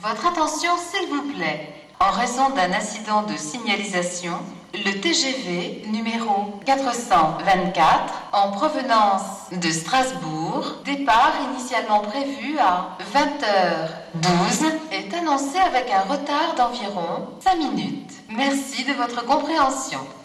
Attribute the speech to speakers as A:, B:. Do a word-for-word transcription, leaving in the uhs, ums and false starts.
A: Votre attention, s'il vous plaît. En raison d'un incident de signalisation, le T G V numéro quatre cent vingt-quatre en provenance de Strasbourg, départ initialement prévu à vingt heures douze, est annoncé avec un retard d'environ cinq minutes. Merci de votre compréhension.